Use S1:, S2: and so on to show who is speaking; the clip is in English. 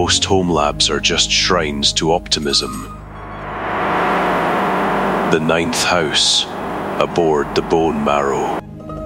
S1: most home labs are just shrines to optimism. The ninth house, aboard the Bone Marrow.